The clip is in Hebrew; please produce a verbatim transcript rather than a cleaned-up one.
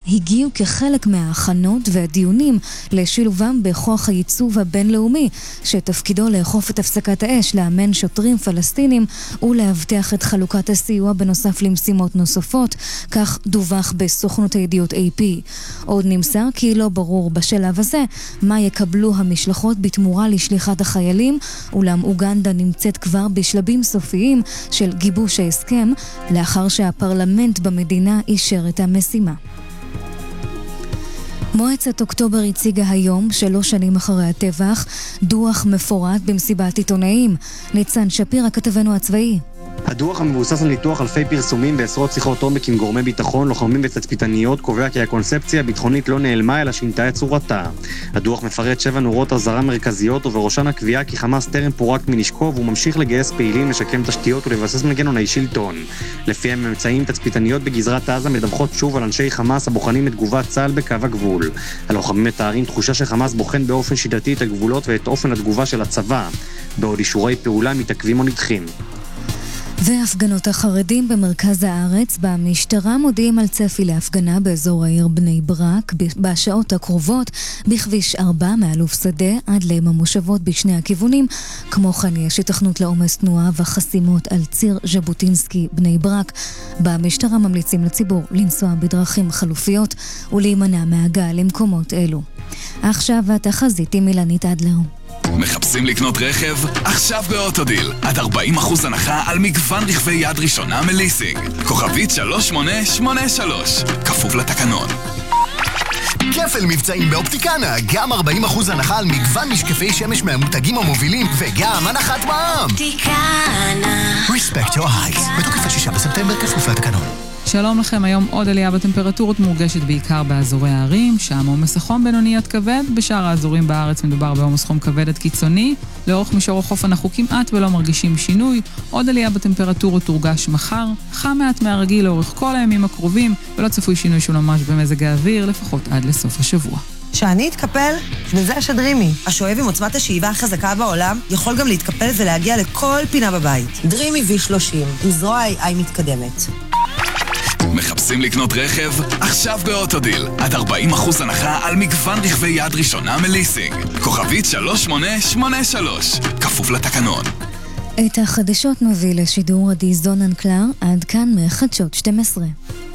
הגיעו כחלק מההכנות והדיונים לשילובם בכוח הייצוב הבינלאומי, שתפקידו לאכוף את הפסקת האש, לאמן שוטרים פלסטינים ולהבטיח את חלוקת הסיוע בנוסף למשימות נוספות, כך דווח בסוכנות הידיעות איי פי. עוד נמסר כי לא ברור בשלב הזה מה יקבלו המשלחות בתמורה לשליחת החיילים, אולם אוגנדה נמצאת כבר בשלבים סופיים של גיבוש ההסכם, לאחר שהפרלמנט במדינה אישר את המשימה. מועצת אוקטובר הציגה היום, שלוש שנים אחרי הטבח, דוח מפורט במסיבת עיתונאים. ניצן שפיר, הכתבנו הצבאי. הדוח המבוסס על ניתוח אלפי פרסומים בעשרות שיחות עומק עם גורמי ביטחון, לוחמים ותצפיתניות, קובע כי הקונספציה הביטחונית לא נעלמה אלא שינתה את צורתה. הדוח מפרט שבע נורות אזהרה מרכזיות, ובראשן הקביעה כי חמאס טרם פורק מנשקו והוא ממשיך לגייס פעילים, לשקם תשתיות ולבסס מנגנוני שלטון. לפי הממצאים, תצפיתניות בגזרת עזה מדווחות שוב על אנשי חמאס הבוחנים את תגובת צה"ל בקו הגבול. הלוחמים מתארים תחושה שחמאס בוחן באופן שיטתי את הגבולות ואת אופן התגובה של הצבא, בעוד אישורי פעולה מתעכבים או נדחים. והפגנות החרדים במרכז הארץ, במשטרה מודיעים על צפי להפגנה באזור העיר בני ברק בשעות הקרובות בכביש ארבע מאלוף שדה עד לעמק המושבות בשני הכיוונים. כמו כן יש התכנות לעומס תנועה וחסימות על ציר ז'בוטינסקי בני ברק. במשטרה ממליצים לציבור לנסוע בדרכים חלופיות ולהימנע מהגעה למקומות אלו. עכשיו התחזית עם אילנית אדלר. מחפשים לקנות רכב? עכשיו באוטודיל. עד ארבעים אחוז הנחה על מגוון רכבי יד ראשונה מליסינג. כוכבית שלוש שמונה שמונה שלוש. כפוף לתקנון. כפל מבצעים באופטיקנה. גם ארבעים אחוז הנחה על מגוון משקפי שמש מהמותגים המובילים, וגם הנחת מע"מ. אופטיקנה. Respect your eyes. בתוקף השישה בספטמבר, כפוף לתקנון. שלום לכם, היום עוד עלייה בטמפרטורות מורגשת בעיקר באזורי הערים, שם עומס החום בינוני עד כבד, בשאר האזורים בארץ מדובר בעומס חום כבד עד קיצוני, לאורך מישור החוף אנחנו כמעט ולא מרגישים שינוי, עוד עלייה בטמפרטורות תורגש מחר, חם מעט מהרגיל לאורך כל הימים הקרובים, ולא צפוי שינוי של ממש במזג האוויר, לפחות עד לסוף השבוע. שאני אתקפל, וזה השדרימי. השואב עם עוצמת השאיבה החזקה בעולם יכול גם להתקפל ולהגיע לכל פינה בבית. דרימי וי שלושים, עם זרוע איי איי מתקדמת. מחפשים לקנות רכב? עכשיו באוטודיל. עד ארבעים אחוז הנחה על מגוון רכבי יד ראשונה מליסינג. כוכבית שלוש שמונה שמונה שלוש. כפוף לתקנון. את החדשות מביא לשידור עדי זונן קלר, עד כאן מחדשות שתים עשרה.